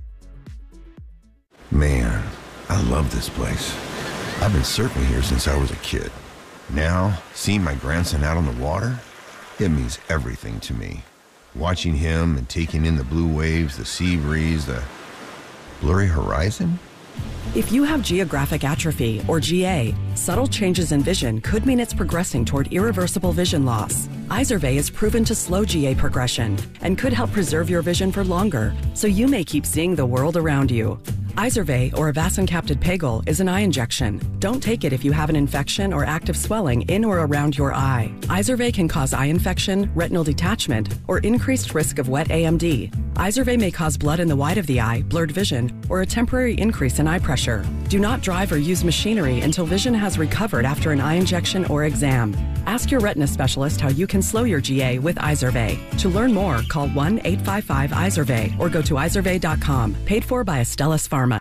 Man, I love this place. I've been surfing here since I was a kid. Now, seeing my grandson out on the water, it means everything to me. Watching him and taking in the blue waves, the sea breeze, the blurry horizon. If you have geographic atrophy, or GA, subtle changes in vision could mean it's progressing toward irreversible vision loss. Izervay is proven to slow GA progression and could help preserve your vision for longer, so you may keep seeing the world around you. Izervay, or avacincaptad pegol, is an eye injection. Don't take it if you have an infection or active swelling in or around your eye. Izervay can cause eye infection, retinal detachment, or increased risk of wet AMD. Izervay may cause blood in the white of the eye, blurred vision, or a temporary increase in eye pressure. Do not drive or use machinery until vision has recovered after an eye injection or exam. Ask your retina specialist how you can slow your GA with Izervay. To learn more, call 1-855-IZERVAY or go to izervay.com. Paid for by Astellas Pharma.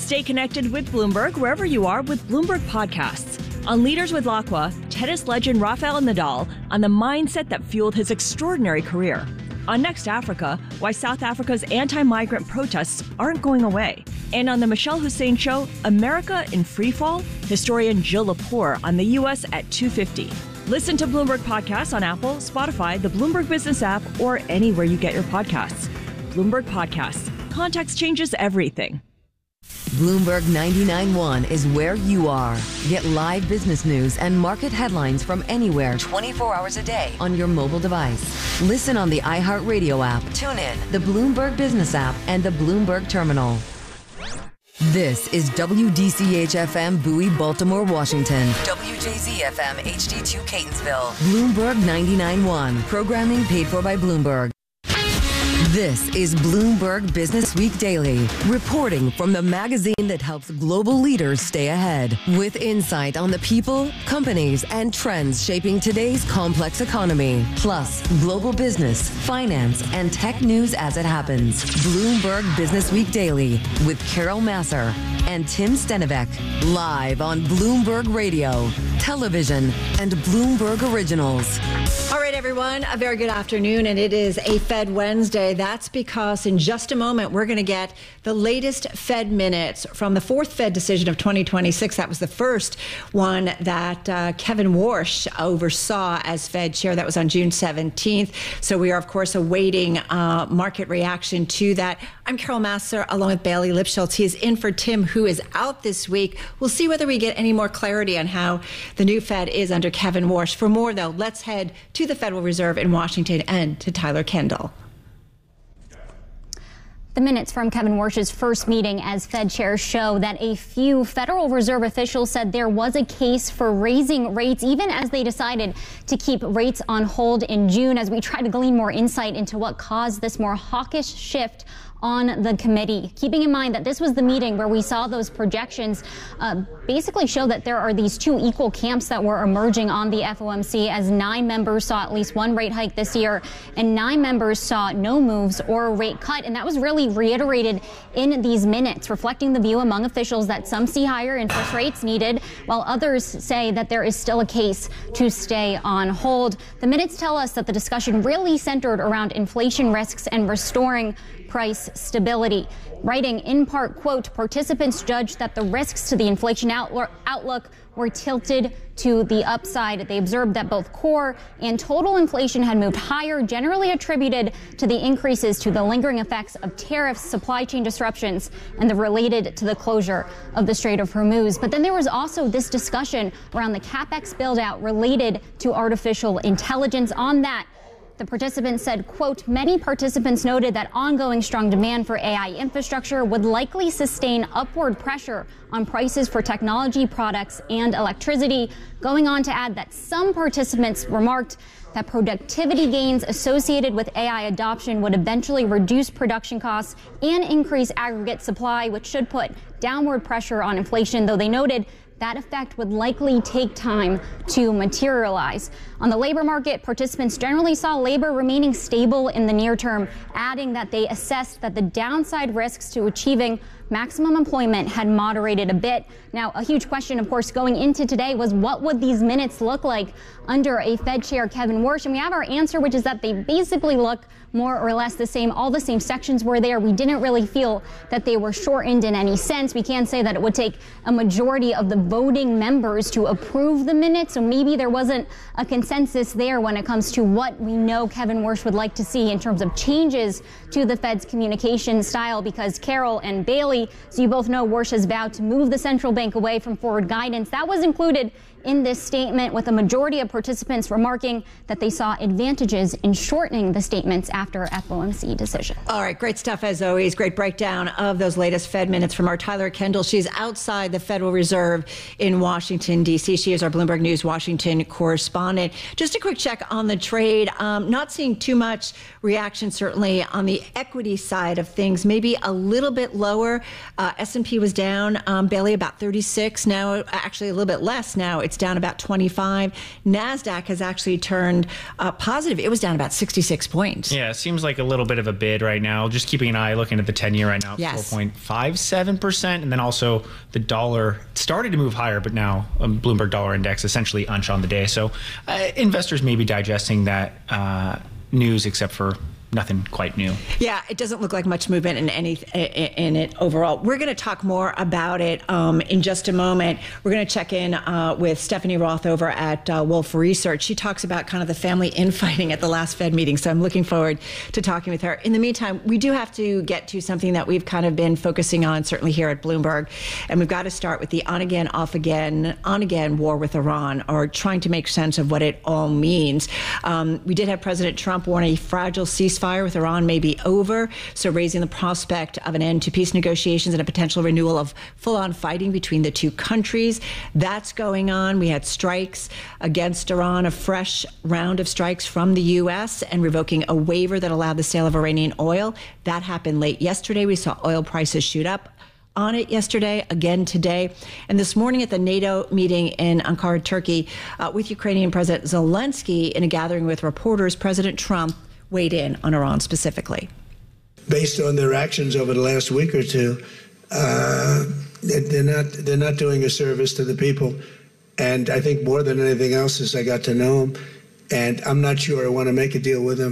Stay connected with Bloomberg wherever you are with Bloomberg Podcasts. On Leaders with Lacqua, tennis legend Rafael Nadal on the mindset that fueled his extraordinary career. On Next Africa, why South Africa's anti-migrant protests aren't going away. And on the Michelle Hussein Show, America in Freefall, historian Jill Lepore on the U.S. at 2:50. Listen to Bloomberg Podcasts on Apple, Spotify, the Bloomberg Business app, or anywhere you get your podcasts. Bloomberg Podcasts. Context changes everything. Bloomberg 99.1 is where you are. Get live business news and market headlines from anywhere 24 hours a day on your mobile device. Listen on the iHeartRadio app, tune in, the Bloomberg Business app, and the Bloomberg Terminal. This is WDCH-FM Bowie, Baltimore, Washington. WJZ-FM HD2 Catonsville. Bloomberg 99.1. Programming paid for by Bloomberg. This is Bloomberg Business Week Daily, reporting from the magazine that helps global leaders stay ahead, with insight on the people, companies, and trends shaping today's complex economy, plus global business, finance, and tech news as it happens. Bloomberg Business Week Daily with Carol Masser and Tim Stenivek, live on Bloomberg Radio, television, and Bloomberg Originals. All right, everyone, a very good afternoon, and it is a Fed Wednesday. That's because in just a moment, we're going to get the latest Fed minutes from the fourth Fed decision of 2026. That was the first one that Kevin Warsh oversaw as Fed chair. That was on June 17th. So we are, of course, awaiting market reaction to that. I'm Carol Masser, along with Bailey Lipschultz. He is in for Tim, who is out this week. We'll see whether we get any more clarity on how the new Fed is under Kevin Warsh. For more, though, let's head to the Federal Reserve in Washington and to Tyler Kendall. The minutes from Kevin Warsh's first meeting as Fed chair show that a few Federal Reserve officials said there was a case for raising rates, even as they decided to keep rates on hold in June, as we try to glean more insight into what caused this more hawkish shift on the committee, keeping in mind that this was the meeting where we saw those projections basically show that there are these two equal camps that were emerging on the FOMC, as 9 members saw at least one rate hike this year and 9 members saw no moves or a rate cut. And that was really reiterated in these minutes, reflecting the view among officials that some see higher interest rates needed, while others say that there is still a case to stay on hold. The minutes tell us that the discussion really centered around inflation risks and restoring price stability. Writing in part, quote, participants judged that the risks to the inflation outlook were tilted to the upside. They observed that both core and total inflation had moved higher, generally attributed to the increases to the lingering effects of tariffs, supply chain disruptions, and the related to the closure of the Strait of Hormuz. But then there was also this discussion around the CapEx build out related to artificial intelligence. On that, the participants said, quote, many participants noted that ongoing strong demand for AI infrastructure would likely sustain upward pressure on prices for technology products and electricity, going on to add that some participants remarked that productivity gains associated with AI adoption would eventually reduce production costs and increase aggregate supply, which should put downward pressure on inflation, though they noted that effect would likely take time to materialize. On the labor market, participants generally saw labor remaining stable in the near term, adding that they assessed that the downside risks to achieving maximum employment had moderated a bit. Now, a huge question, of course, going into today was what would these minutes look like under a Fed chair, Kevin Warsh? And we have our answer, which is that they basically look more or less the same. All the same sections were there. We didn't really feel that they were shortened in any sense. We can say that it would take a majority of the voting members to approve the minutes. So maybe there wasn't a consensus there when it comes to what we know Kevin Warsh would like to see in terms of changes to the Fed's communication style, because Carol and Bailey, so you both know, Warsh has vowed to move the central bank away from forward guidance. That was included in this statement, with a majority of participants remarking that they saw advantages in shortening the statements after FOMC decision. All right, great stuff as always. Great breakdown of those latest Fed minutes from our Tyler Kendall. She's outside the Federal Reserve in Washington, D.C. She is our Bloomberg News Washington correspondent. Just a quick check on the trade. Not seeing too much reaction, certainly on the equity side of things. Maybe a little bit lower. S&P was down, Bailey, about 36. Now, actually a little bit less now. It's It's down about 25. NASDAQ has actually turned positive. It was down about 66 points. Yeah, it seems like a little bit of a bid right now. Just keeping an eye, looking at the 10-year right now, yes. 4.57%. And then also the dollar started to move higher, but now Bloomberg Dollar Index essentially unch on the day. So investors may be digesting that news, except for nothing quite new. Yeah, it doesn't look like much movement in it overall. We're going to talk more about it in just a moment. We're going to check in with Stephanie Roth over at Wolf Research. She talks about kind of the family infighting at the last Fed meeting, so I'm looking forward to talking with her. In the meantime, we do have to get to something that we've kind of been focusing on, certainly here at Bloomberg, and we've got to start with the on-again, off-again, on-again war with Iran, or trying to make sense of what it all means. We did have President Trump warn a fragile ceasefire with Iran may be over, so raising the prospect of an end to peace negotiations and a potential renewal of full-on fighting between the two countries. That's going on. We had strikes against Iran, a fresh round of strikes from the U.S. and revoking a waiver that allowed the sale of Iranian oil. That happened late yesterday. We saw oil prices shoot up on it yesterday, again today. And this morning at the NATO meeting in Ankara, Turkey, with Ukrainian President Zelensky in a gathering with reporters, President Trump weighed in on Iran specifically. Based on their actions over the last week or two, they're not doing a service to the people. And I think more than anything else is I got to know them, and I'm not sure I want to make a deal with them.